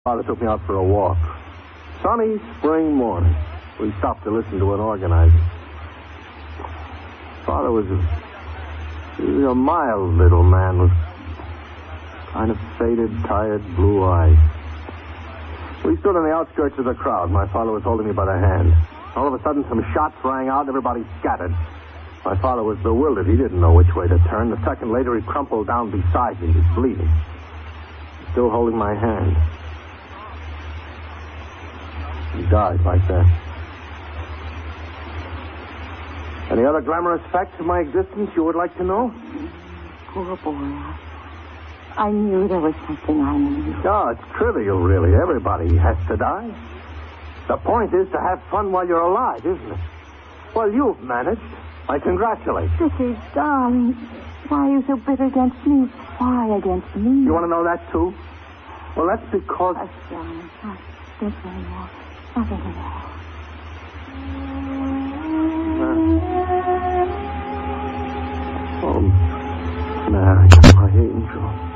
Father took me out for a walk. Sunny spring morning. We stopped to listen to an organizer. Father was a mild little man with kind of faded, tired blue eyes. We stood on the outskirts of the crowd. My father was holding me by the hand. All of a sudden, some shots rang out and everybody scattered. My father was bewildered. He didn't know which way to turn. A second later, he crumpled down beside me. He was bleeding. Still holding my hand. He died like that. Any other glamorous facts of my existence you would like to know? Poor boy. I knew there was something I knew. Oh, it's trivial, really. Everybody has to die. The point is to have fun while you're alive, isn't it? Well, you've managed. I congratulate you. Dickie, darling, why are you so bitter against me? Why against me? You want to know that, too? Well, that's because... Hush, darling. Hush. Don't say anymore. Not anymore. Oh, Mary, my angel.